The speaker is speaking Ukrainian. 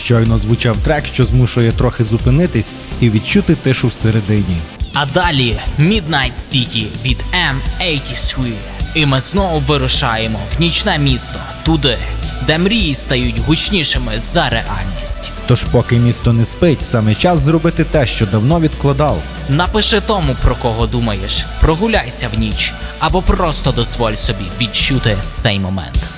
Щойно звучав трек, що змушує трохи зупинитись і відчути тишу всередині. А далі Midnight City від M83. І ми знову вирушаємо в нічне місто, туди, де мрії стають гучнішими за реальність. Тож поки місто не спить, саме час зробити те, що давно відкладав. Напиши тому, про кого думаєш, прогуляйся в ніч, або просто дозволь собі відчути цей момент.